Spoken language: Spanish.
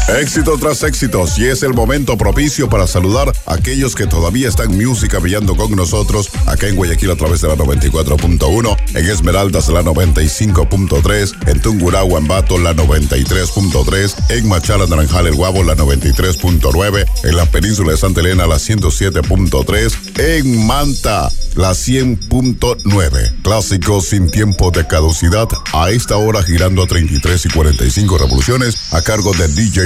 Éxito tras éxitos, y es el momento propicio para saludar a aquellos que todavía están música brillando con nosotros acá en Guayaquil a través de la 94.1, en Esmeraldas la 95.3, en Tungurahua, Ambato la 93.3, en Machala, Naranjal, El Guabo la 93.9, en la península de Santa Elena la 107.3, en Manta la 100.9. Clásicos sin tiempo de caducidad, a esta hora girando a 33 y 45 revoluciones, a cargo de DJ